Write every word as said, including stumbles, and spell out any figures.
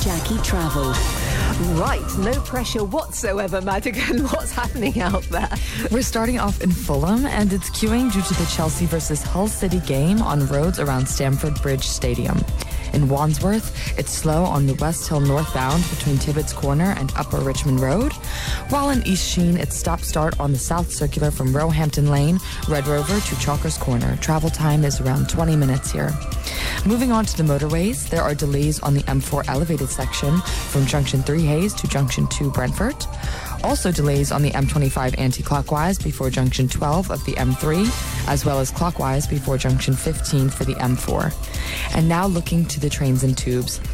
Jackie Travel. Right, no pressure whatsoever, Madigan. What's happening out there? We're starting off in Fulham, and it's queuing due to the Chelsea versus Hull City game on roads around Stamford Bridge Stadium. In Wandsworth, it's slow on the West Hill northbound between Tibbetts Corner and Upper Richmond Road, while in East Sheen, it's stop-start on the South Circular from Roehampton Lane, Red Rover to Chalkers Corner. Travel time is around twenty minutes here. Moving on to the motorways, there are delays on the M four elevated section from Junction three Hayes to Junction two Brentford. Also delays on the M twenty-five anti-clockwise before Junction twelve of the M three, as well as clockwise before Junction fifteen for the M four. And now looking to the trains and tubes.